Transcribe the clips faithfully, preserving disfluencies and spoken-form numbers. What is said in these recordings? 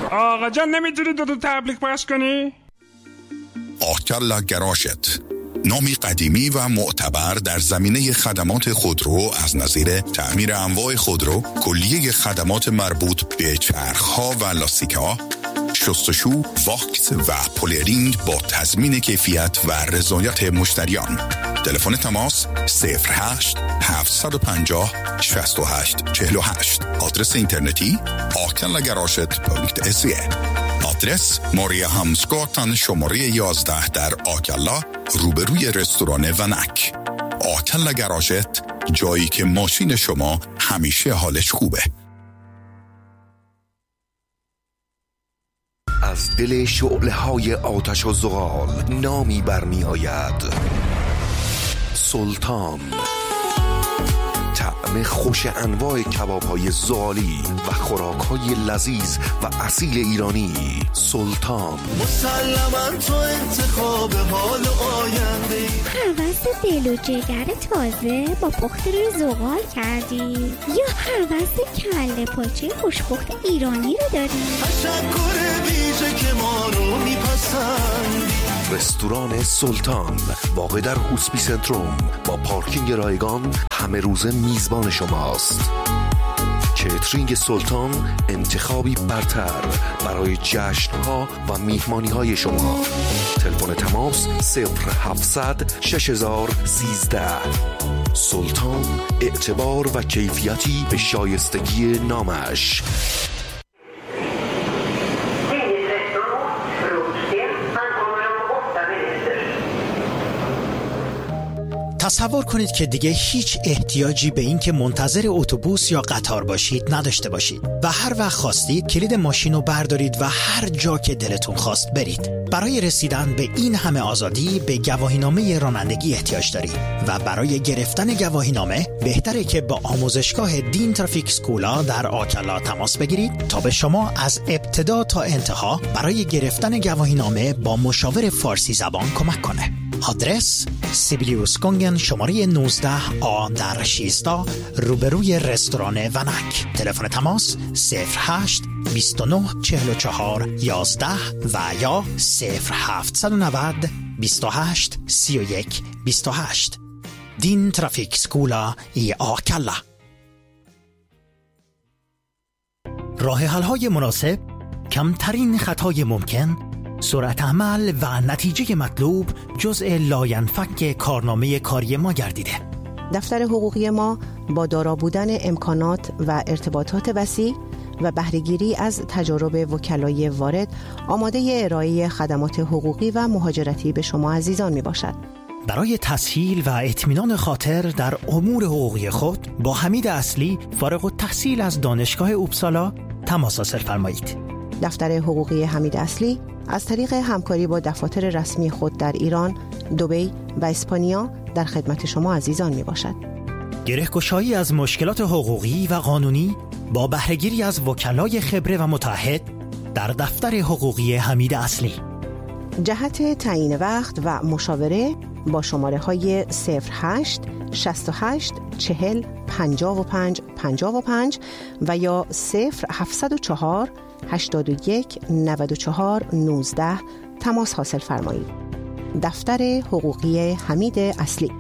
آقا جان نمیتونی دو تا تبلیغ پخش کنی؟ آکلا گراشت، نامی قدیمی و معتبر در زمینه خدمات خودرو از نظیر تعمیر انواع خودرو، کلیه خدمات مربوط به چرخ‌ها و لاستیک‌ها، شستشو، واکس و پولرینگ با تضمین کیفیت و رضایت مشتریان. تلفن تماس صفر هشت هفت پنج صفر شش هشت چهل و هشت. آدرس اینترنتی آکلا گراشت دات اس ای. آدرس ماریا همسگاتن شماره یازده در آکلا روبروی رستوران ونک. آکلا گراشت، جایی که ماشین شما همیشه حالش خوبه. از دل شعله‌های آتش و زغال نامی برمی آید: سلطان. طعم خوش انواع کباب‌های زغالی و خوراک‌های لذیذ و اصیل ایرانی. سلطان. مسلماً تو انتخاب حال آینده. هوس دل و جگر تازه با پخت روی زغال کردی یا هوس کله پاچه خوشپخت ایرانی رو داری؟ تشکر ویژه که ما رو میپسندی. رستوران سلطان واقع در هوسپی سنتروم با پارکینگ رایگان همه روزه میزبان شماست. کیترینگ سلطان انتخابی برتر برای جشن‌ها و میهمانی‌های شما. تلفن تماس صفر هفتصد شش هزار سیزده. سلطان، اعتبار و کیفیتی به شایستگی نامش. تصور کنید که دیگه هیچ احتیاجی به این که منتظر اتوبوس یا قطار باشید نداشته باشید و هر وقت خواستید کلید ماشین رو بردارید و هر جا که دلتون خواست برید. برای رسیدن به این همه آزادی به گواهینامه رانندگی احتیاج دارید و برای گرفتن گواهینامه بهتره که با آموزشگاه دین ترافیک سکولا در آکلا تماس بگیرید تا به شما از ابتدا تا انتها برای گرفتن گواهینامه با مشاور فارسی زبان کمک کنه. آدرس سیبیلیوس گونگن شماره نوزده آ در شیستا روبروی رستوران ونک. تلفن تماس صفر هشت بیست و نه چهل و چهار یازده و یا صفر هفتصد و نود بیست و هشت سی و یک بیست و هشت. دین ترافیک سکولا ای آکلا. راه حل‌های مناسب، کمترین خطای ممکن، سرعت عمل و نتیجه مطلوب جزء لاینفک کارنامه کاری ما گردیده. دفتر حقوقی ما با دارا بودن امکانات و ارتباطات وسیع و بهره‌گیری از تجارب وکلای وارد آماده ارائه خدمات حقوقی و مهاجرتی به شما عزیزان می باشد. برای تسهیل و اطمینان خاطر در امور حقوقی خود با حمید اصلی فارغ التحصیل از دانشگاه اوبسالا تماس حاصل فرمایید. دفتر حقوقی حمید اصلی از طریق همکاری با دفاتر رسمی خود در ایران، دبی و اسپانیا در خدمت شما عزیزان می باشد. گره‌گشایی از مشکلات حقوقی و قانونی با بهره‌گیری از وکلای خبره و متعهد در دفتر حقوقی حمید اصلی. جهت تعیین وقت و مشاوره با شماره های صفر هشت شصت و هشت چهل پنجاه و پنج پنجاه و پنج و یا صفر هفتصد و چهار هشتاد و یک نود و چهار نوزده تماس حاصل فرمایید. دفتر حقوقی حمید اصلی.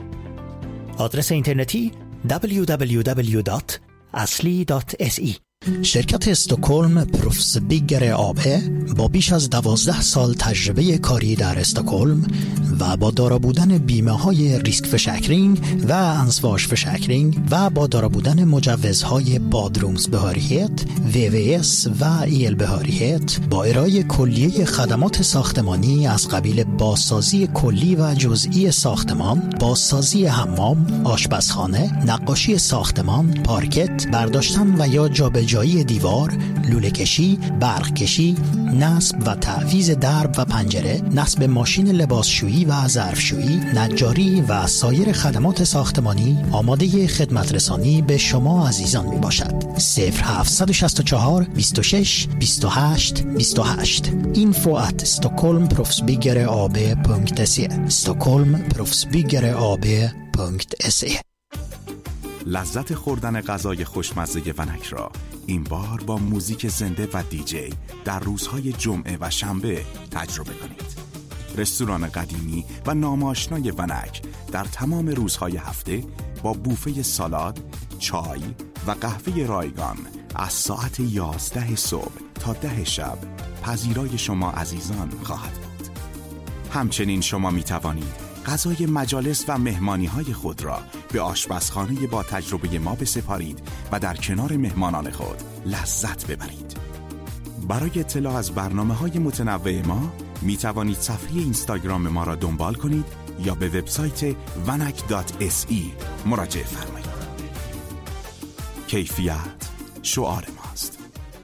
آدرس اینترنتی دبلیو دبلیو دبلیو دات اصلی دات اس ای. شرکت استکهلم پروفس بیگر آبه با بیش از دوازده سال تجربه کاری در استکهلم و با دارا بودن بیمه های ریسک فشکرینگ و انسواش فشکرینگ و با دارا بودن مجوزهای بادرومز بهاریت، وی وی اس و ایل بهاریت با ارائه کلیه خدمات ساختمانی از قبیل بازسازی کلی و جزئی ساختمان، بازسازی حمام، آشپزخانه، نقاشی ساختمان، پارکت، برداشتن و یا جابجایی دیوار، لوله کشی، برق کشی، نصب و تعویض درب و پنجره، نصب ماشین لباسشویی و ظرفشویی، نجاری و سایر خدمات ساختمانی آماده خدمت رسانی به شما عزیزان می باشد. صفر هفت شش چهار بیست و شش بیست و هشت بیست و هشت. اینفو ات استکهلم پروفسبیگر آب پونکت سی. استکهلم پروفسبیگر آب پونکت سی. لذت خوردن غذای خوشمزه ونک را این بار با موزیک زنده و دیجی در روزهای جمعه و شنبه تجربه کنید. رستوران قدیمی و ناماشنای ونک در تمام روزهای هفته با بوفه سالاد، چای و قهوه رایگان از ساعت یازده صبح تا ده شب پذیرای شما عزیزان خواهد بود. همچنین شما می توانید غذای مجالس و مهمانی‌های خود را به آشپزخانه با تجربه ما بسپارید و در کنار مهمانان خود لذت ببرید. برای اطلاع از برنامه‌های متنوع ما می توانید صفحه اینستاگرام ما را دنبال کنید یا به وبسایت ونک دات اس ای مراجعه فرمایید. کیفیت شعار ماست.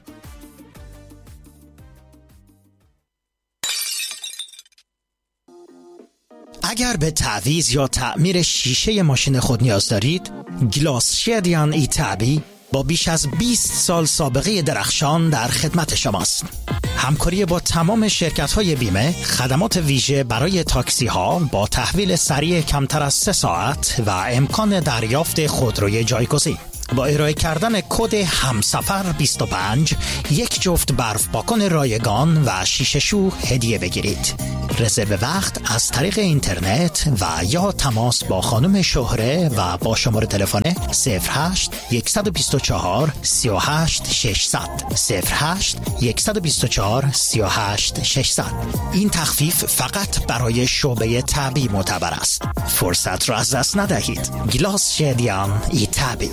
اگر به تعویض یا تعمیر شیشه ماشین خود نیاز دارید، گلاس شدیان ایتابی با بیش از بیست سال سابقه درخشان در خدمت شماست. همکاری با تمام شرکت‌های بیمه، خدمات ویژه برای تاکسی‌ها با تحویل سریع کمتر از سه ساعت و امکان دریافت خودروی جایگزین. با ارائه کردن کد همسفر بیست و پنج یک جفت برف پاکن رایگان و شیشه شو هدیه بگیرید. رزرو وقت از طریق اینترنت و یا تماس با خانم شهره و با شماره تلفن صفر هشت یک دو چهار سه هشت شش صفر صفر صفر هشت یک دو چهار سه هشت شش صفر صفر. این تخفیف فقط برای شعبه طبی معتبر است. فرصت را از دست ندهید. گلاس شدیان ایتابی.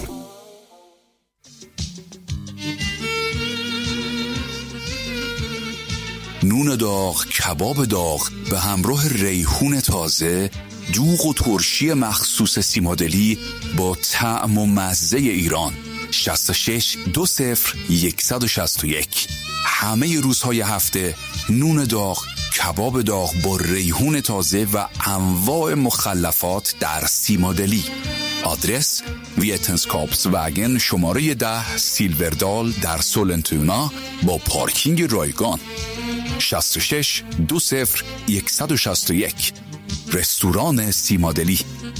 نون داغ، کباب داغ به همراه ریحون تازه، دوغ و ترشی مخصوص سیمادلی با طعم و مزه ایران. شصت و شش دو صفر صفر شش یک. همه روزهای هفته نون داغ، کباب داغ با ریحون تازه و انواع مخلفات در سیمادلی. آدرس ویتنسکاپس وگن شماره ده سیلوردال در سولنتونا با پارکینگ رایگان. شصت و شش دو صفر صفر شش یک. رستوران سیمادلی.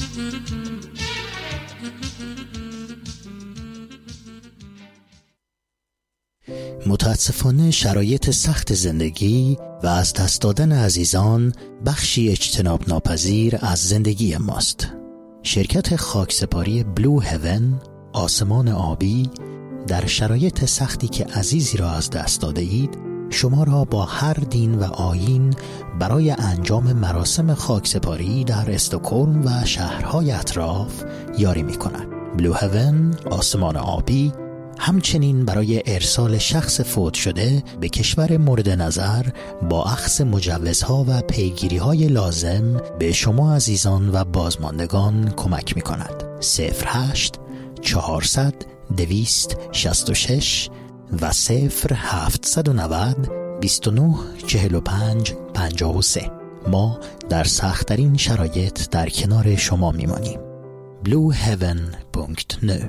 متاسفانه شرایط سخت زندگی و از دست دادن عزیزان بخشی اجتناب ناپذیر از زندگی ماست. شرکت خاکسپاری بلو هیون، آسمان آبی، در شرایط سختی که عزیزی را از دست داده اید شما را با هر دین و آیین برای انجام مراسم خاکسپاری در استکهلم و شهرهای اطراف یاری می کند. بلو هیون، آسمان آبی، همچنین برای ارسال شخص فوت شده به کشور مورد نظر با اخذ مجوزها و پیگیری‌های لازم به شما عزیزان و بازماندگان کمک می کند. صفر هشت چهارصد دویست شصت و شش و صفر هفتصد و نود بیست و نه چهل و پنج پنجاه و سه. ما در سخت‌ترین شرایط در کنار شما میمانیم. بلو هیون دات نت.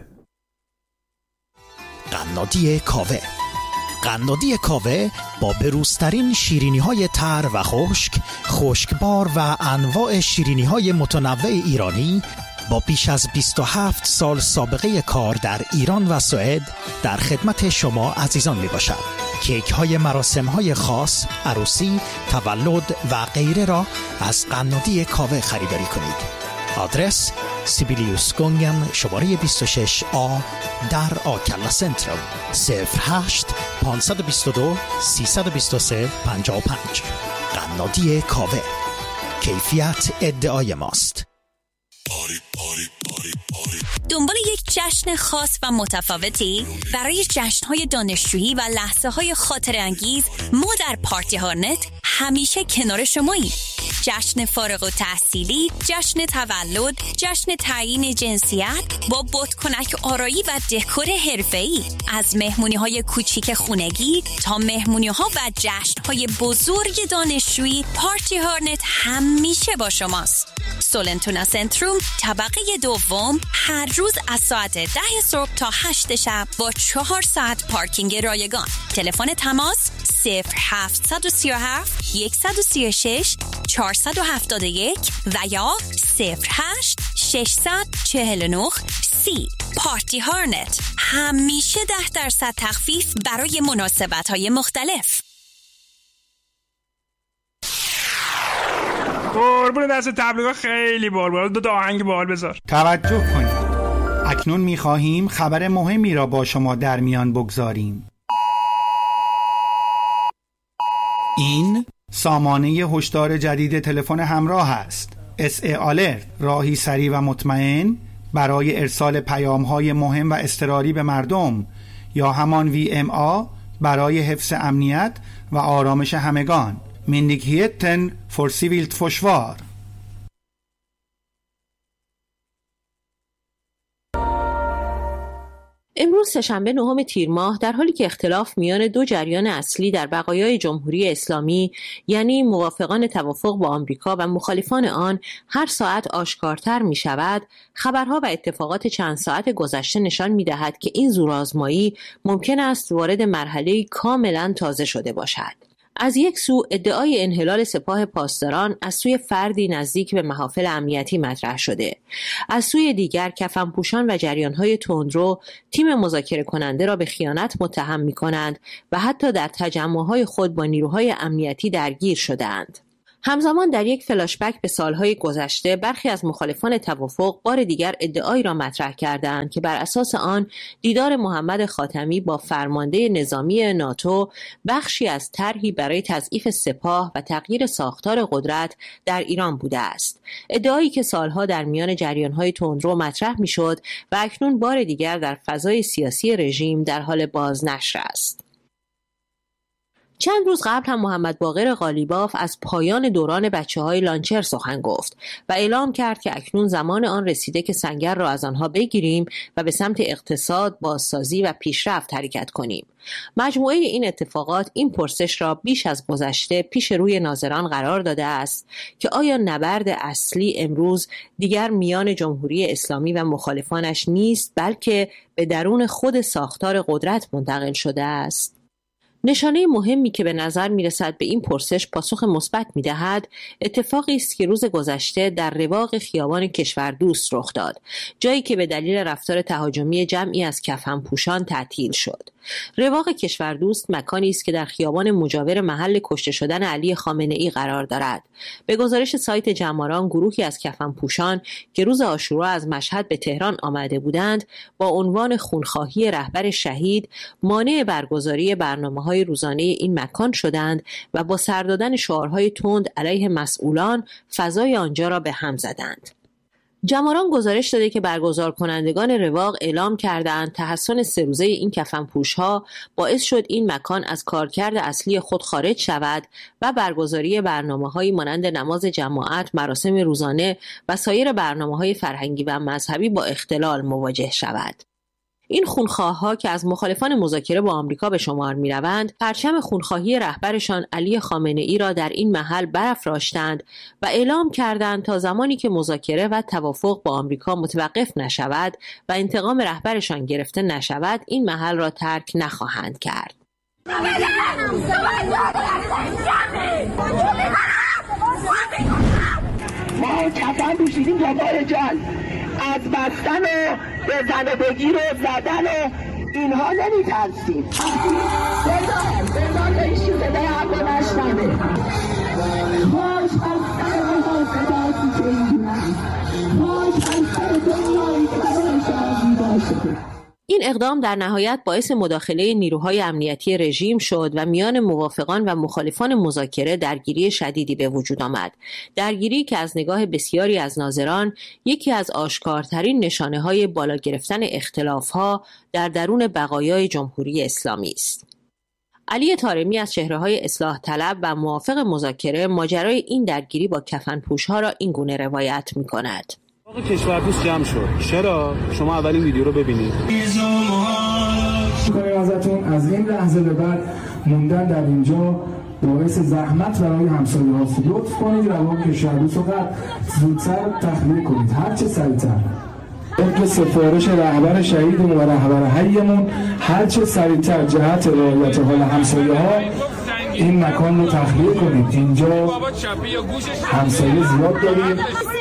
قنادی کاوه. قنادی کاوه با بروزترین شیرینی‌های تر و خشک، خشکبار و انواع شیرینی‌های متنوع ایرانی با بیش از بیست و هفت سال سابقه کار در ایران و سوئد در خدمت شما عزیزان می باشد. کیک های مراسم های خاص، عروسی، تولد و غیره را از قنادی کاوه خریداری کنید. آدرس سیبیلیوس گونگن شماره بیست و شش آ در آکلا سنترال. صفر هشت پانصد و بیست و دو سیصد و بیست و سه پنجاه و پنج. قنادی کاوه، کیفیت ادعای ماست. دنبال یک جشن خاص و متفاوتی؟ برای جشن‌های دانشجویی و لحظه‌های خاطره‌انگیز ما در پارتی هارنت همیشه کنار شماییم. جشن فارغ التحصیلی، جشن تولد، جشن تعیین جنسیت با بادکنک آرایی و دکور حرفه‌ای، از مهمونی‌های کوچیک خونگی تا مهمونی‌ها و جشن‌های بزرگ دانشجویی، پارتی هارنت همیشه با شماست. سولنتونا سنتروم طبقه دوم هر روز از ساعت ده صبح تا هشت شب با چهار ساعت پارکینگ رایگان. تلفن تماس صفر هفت سه هفت یک سه شش چهار هفت یک و یا صفر هشت شش چهار نه سی. پارتی هارنت، همیشه ده درصد تخفیف برای مناسبت های مختلف. قربون دست تبلیغات خیلی بال بال. دو تا آهنگ بال بذار. توجه کنید، اکنون می‌خواهیم خبر مهمی را با شما در میان بگذاریم. این سامانه هشدار جدید تلفن همراه است. اس ای آلرت، راهی سریع و مطمئن برای ارسال پیام‌های مهم و اضطراری به مردم، یا همان وی ام آ برای حفظ امنیت و آرامش همگان. Myndigheten för civilt försvar. امروز سه‌شنبه نهم تیر ماه، در حالی که اختلاف میان دو جریان اصلی در بقایای جمهوری اسلامی، یعنی موافقان توافق با آمریکا و مخالفان آن، هر ساعت آشکارتر می شود، خبرها و اتفاقات چند ساعت گذشته نشان می دهد که این زورآزمایی ممکن است وارد مرحله‌ای کاملا تازه شده باشد. از یک سو ادعای انحلال سپاه پاسداران از سوی فردی نزدیک به محافل امنیتی مطرح شده. از سوی دیگر کفنپوشان و جریان‌های تندرو تیم مذاکره کننده را به خیانت متهم می‌کنند و حتی در تجمع‌های خود با نیروهای امنیتی درگیر شدند. همزمان در یک فلاشبک به سالهای گذشته، برخی از مخالفان توافق بار دیگر ادعایی را مطرح کردند که بر اساس آن دیدار محمد خاتمی با فرمانده نظامی ناتو بخشی از طرحی برای تضعیف سپاه و تغییر ساختار قدرت در ایران بوده است. ادعایی که سالها در میان جریان‌های تندرو مطرح می‌شد و اکنون بار دیگر در فضای سیاسی رژیم در حال بازنشر است. چند روز قبل هم محمد باقر قالیباف از پایان دوران بچه‌های لانچر سخن گفت و اعلام کرد که اکنون زمان آن رسیده که سنگر را از آنها بگیریم و به سمت اقتصاد، بازسازی و پیشرفت حرکت کنیم. مجموعه این اتفاقات این پرسش را بیش از گذشته پیش روی ناظران قرار داده است که آیا نبرد اصلی امروز دیگر میان جمهوری اسلامی و مخالفانش نیست، بلکه به درون خود ساختار قدرت منتقل شده است؟ نشانه مهمی که به نظر می‌رسد به این پرسش پاسخ مثبت می‌دهد، اتفاقی است که روز گذشته در رواق خیابان کشوردوست رخ داد، جایی که به دلیل رفتار تهاجمی جمعی از کفنپوشان تعطیل شد. رواق کشوردوست مکانی است که در خیابان مجاور محل کشته شدن علی خامنه‌ای قرار دارد. به گزارش سایت جماران، گروهی از کفنپوشان که روز عاشورا از مشهد به تهران آمده بودند، با عنوان خونخواهی رهبر شهید مانع برگزاری برنامه‌های روزانه این مکان شدند و با سر دادن شعارهای تند علیه مسئولان فضای آنجا را به هم زدند. جماران گزارش داده که برگزار کنندگان رواق اعلام کردند تحسن سه روزه این کفنپوش‌ها باعث شد این مکان از کارکرد اصلی خود خارج شود و برگزاری برنامه‌هایی مانند نماز جماعت، مراسم روزانه و سایر برنامه‌های فرهنگی و مذهبی با اختلال مواجه شود. این خونخواه‌ها که از مخالفان مذاکره با آمریکا به شمار می‌روند، پرچم خونخواهی رهبرشان علی خامنه‌ای را در این محل برافراشتند و اعلام کردند تا زمانی که مذاکره و توافق با آمریکا متوقف نشود و انتقام رهبرشان گرفته نشود، این محل را ترک نخواهند کرد. ما کفن پوشیدیم تا بار جان، از بستن و بزن و بگیر و زدن و اینها نمی‌ترسیم. بزن بزن ایشون صدای حق رو نشنده. خواهش از سر ما صداتی که اینم، خواهش از سر دنیایی که برایشان باشه. این اقدام در نهایت باعث مداخله نیروهای امنیتی رژیم شد و میان موافقان و مخالفان مذاکره درگیری شدیدی به وجود آمد. درگیری که از نگاه بسیاری از ناظران یکی از آشکارترین نشانه‌های بالا گرفتن اختلاف‌ها در درون بقایای جمهوری اسلامی است. علی طارمی از چهره‌های اصلاح طلب و موافق مذاکره ماجرای این درگیری با کفنپوش‌ها را این گونه روایت می‌کند. کشوردوست جمع شد. چرا؟ شما اولین ویدیو رو ببینید. می‌خوایم ازتون از این لحظه به بعد موندن در اینجا باعث زحمت برای همسایه ها لطف کنید روان کشوربوس رو قد زودتر تخلیه کنید، هرچه سریعتر. طبق سفارش رهبر شهیدمون و رهبر حیمون هرچه سریعتر جهت رعایت حال همسایه ها این مکان رو تخلیه کنید. اینجا همسایه زیاد داریم.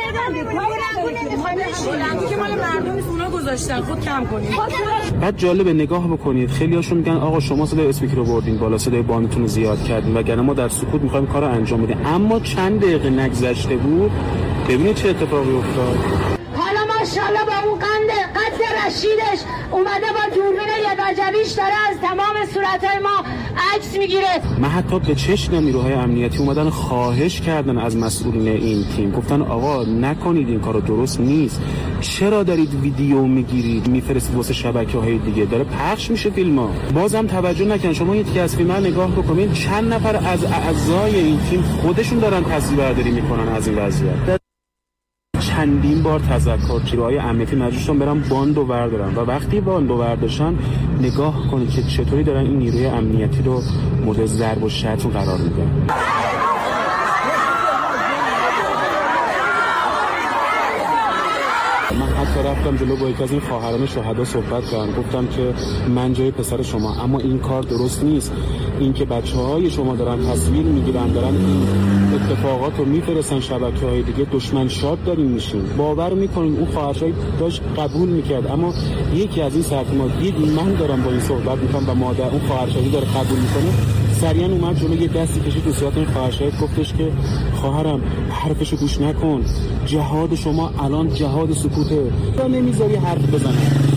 بعد جالبه نگاه بکنید، خیلی هاشون میگن آقا شما صدای اسپیکر رو بردین بالا، صدای بانتون رو زیاد کردین، وگرنه ما در سکوت میخوایم کار رو انجام بدیم. اما چند دقیقه نگذشته بود، ببینید چه اتفاقی افتاد. حالا ماشاءالله با اون قند قد رشیدش اومده با دوربین یه وجبیش داره از تمام صورتهای ما عکس میگیره. من حتی به چشم نیروهای امنیتی اومدن خواهش کردن از مسئولین این تیم، گفتن آقا نکنید این کارو، درست نیست. چرا دارید ویدیو میگیرید میفرستید واسه شبکه‌های دیگه؟ داره پخش میشه فیلم‌ها. بازم توجه نکن. شما یکی از فیلم‌ها نگاه بکنید، چند نفر از اعضای این تیم خودشون دارن تصویربرداری میکنن از این وضعیت. چندین بار تذکر نیروهای امنیتی مجبور شدن برن باندو بردارن و وقتی باندو برداشتن نگاه کنید که چطوری دارن این نیروی امنیتی رو مورد ضرب و شتم قرار میدن. من حتی رفتم جلو با یکی از این خواهران شهدا صحبت کردم، گفتم که من جای پسر شما، اما این کار درست نیست. این که بچه‌های شما دارن تصویر میگیرن، دارن این اتفاقات رو میفرستن شبکه‌های دیگه، دشمن شاد دارین میشین. باور میکنین اون خواهرشای داشت قبول میکرد، اما یکی از این سرتیما دید من دارم با این صحبت میکنم و مادر اون خواهرشایی داره قبول میکنه، سریعا اومد جلو یه دستی کشید تو صورت این خواهرشایی، گفتش که خواهرم حرفشو گوش نکن، جهاد شما الان جهاد سکوته، تا نمیذاری حرف بزنه.